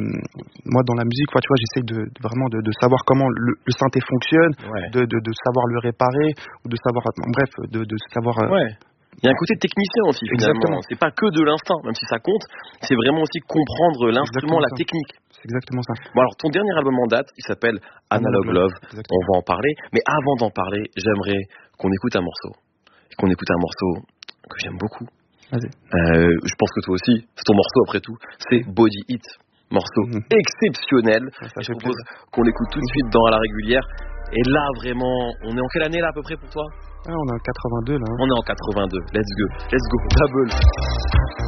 moi dans la musique, tu vois, j'essaie vraiment de savoir comment le synthé fonctionne, Ouais. de savoir le réparer, ou de savoir, bref, de savoir. Ouais. Il y a un côté technicien aussi, finalement. Exactement. C'est pas que de l'instinct, même si ça compte. C'est vraiment aussi comprendre l'instrument, la technique. C'est exactement ça. Bon, alors, ton dernier album en date, il s'appelle Analog Love. Exactement. On va en parler. Mais avant d'en parler, j'aimerais qu'on écoute un morceau. Qu'on écoute un morceau que j'aime beaucoup. Vas-y. Je pense que toi aussi, c'est ton morceau après tout. C'est Body Hit. Morceau exceptionnel. Je propose qu'on l'écoute tout de suite dans À la régulière. Et là, vraiment, on est en quelle année là à peu près pour toi? On est en 82 là. On est en 82. Let's go. Double.